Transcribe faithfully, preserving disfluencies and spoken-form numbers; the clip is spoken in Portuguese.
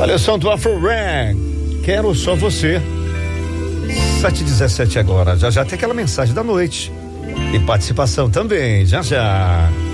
Olha, som do Afro Rang. Quero só você. sete e dezessete agora. Já já tem aquela mensagem da noite. E participação também, já já.